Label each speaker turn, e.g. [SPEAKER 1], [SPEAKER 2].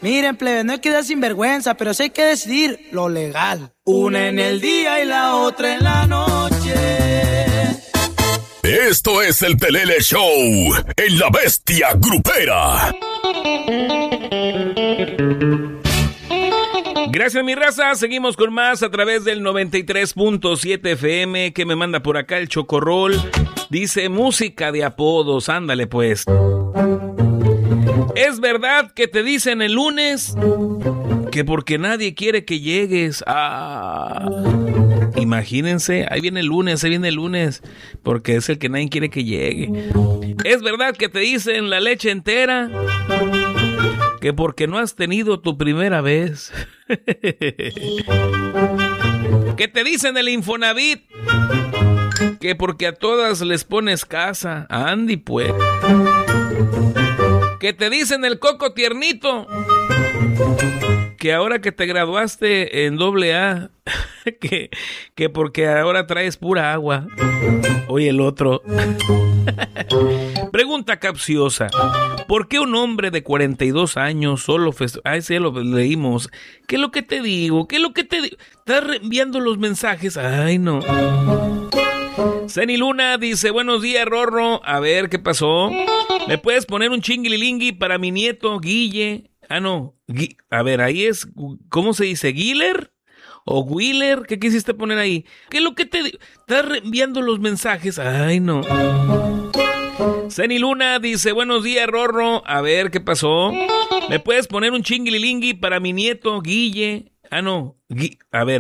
[SPEAKER 1] Miren, plebe, no hay que dar sinvergüenza, pero sí hay que decidir lo legal. Una en el día y la otra en la noche.
[SPEAKER 2] Esto es el Pelele Show en La Bestia Grupera.
[SPEAKER 3] Gracias, mi raza. Seguimos con más a través del 93.7 FM. Que me manda por acá el Chocorrol. Dice, música de apodos. Ándale, pues. ¿Es verdad que te dicen el lunes que porque nadie quiere que llegues? Imagínense, ahí viene el lunes, porque es el que nadie quiere que llegue. ¿Es verdad que te dicen la leche entera? Que porque no has tenido tu primera vez. Que te dicen el Infonavit, que porque a todas les pones casa. Andy, pues. Que te dicen el coco tiernito, que ahora que te graduaste en AA, que porque ahora traes pura agua. Oye, el otro. Pregunta capciosa. ¿Por qué un hombre de 42 años solo ese lo leímos? ¿Qué es lo que te digo? ¿Qué es lo que te digo? ¿Estás reenviando los mensajes? Ay, no. Zeni Luna dice, buenos días, Rorro. A ver, ¿qué pasó? ¿Me puedes poner un chinguililingui para mi nieto, Guille? No. A ver, ahí es, ¿cómo se dice? ¿Guiller? ¿O Wheeler? ¿Qué quisiste poner ahí? ¿Qué es lo que te digo? ¿Estás reenviando los mensajes? Ay, no. Zeni Luna dice, buenos días, Rorro. A ver, ¿qué pasó? ¿Me puedes poner un chinguililingui para mi nieto, Guille? No. A ver.